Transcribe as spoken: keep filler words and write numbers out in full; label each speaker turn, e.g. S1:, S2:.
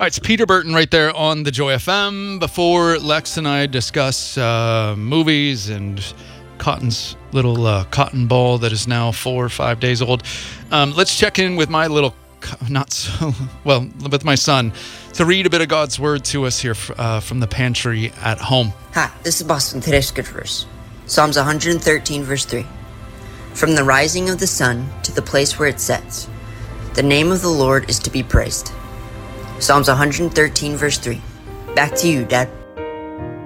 S1: right, it's Peter Burton right there on the Joy F M. Before Lex and I discuss uh, movies and Cotton's little uh, cotton ball that is now four or five days old, um, let's check in with my little, not so, well, with my son to read a bit of God's word to us here uh, from the pantry at home.
S2: Hi, this is Boston. Today's scripture verse, Psalms one thirteen, verse three. From the rising of the sun to the place where it sets, the name of the Lord is to be praised. Psalms one thirteen, verse three. Back to you, Dad.